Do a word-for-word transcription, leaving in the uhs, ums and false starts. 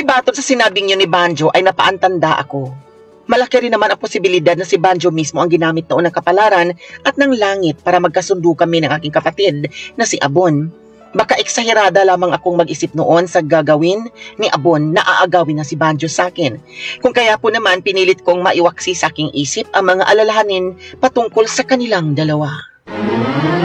batod sa sinabing niyo ni Banjo ay napaantanda ako. Malaki rin naman ang posibilidad na si Banjo mismo ang ginamit noon ng kapalaran at ng langit para magkasundo kami ng aking kapatid na si Abon. Baka eksahirada lamang akong mag-isip noon sa gagawin ni Abon na aagawin na si Banjo sa akin. Kung kaya po naman pinilit kong maiwaksi sa aking isip ang mga alalahanin patungkol sa kanilang dalawa.